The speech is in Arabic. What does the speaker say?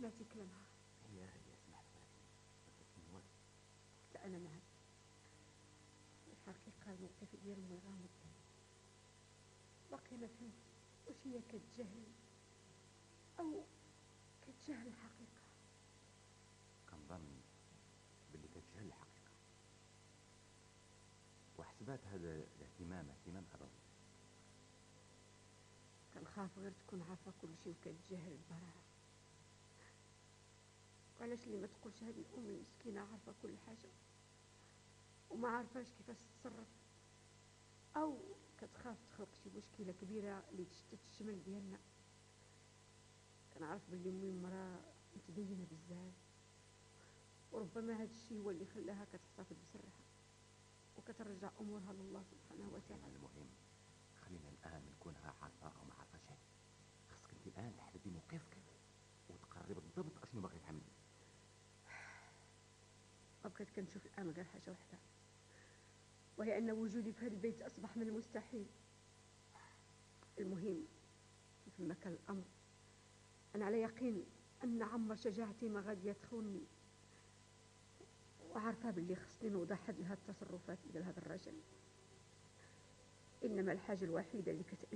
سمعتي كلامها؟ هي سمعت ولكن هو لا أنا معك. الحقيقة الموقف ديال أمي غامض، باقي ما فهمت واش هي كتجاهل أو كتجاهل الحقيقة. كنظن باللي كتجهل الحقيقة، وحسبات هذا الاهتمام اهتمام أبوي. كنخاف غير تكون عارفة كل شيء وكتجاهل البراءة. وعلاش اللي ما تقولش هذه الأم المسكينة عارفة كل حاجة وما عارفاش كيفاش تتصرف، أو كتخاف تخلق شي مشكلة كبيرة اللي تشتت الشمل ديالنا. كنعرف بلي أمي مرا متدينة بزاف، وربما هذا الشيء هو اللي خلاها كتحتفظ بسرها وكترجع أمورها لله سبحانه وتعالى. المهم خلينا الآن نكونها عارفة أو ما عارفة شيء. خاصك انت الآن تحددي موقفك وتقرري بالضبط اشنو باغي تعملي. بقيت كنشوف الآن غير حاجة واحدة، وهي أن وجودي في هذا البيت أصبح من المستحيل. المهم كيف ما كان الأمر، أنا على يقين أن عمر شجاعتي ما غادي تخونني، وعارفة باللي خصني نوضح لها التصرفات ديال هذا الرجل. إنما الحاجة الوحيدة اللي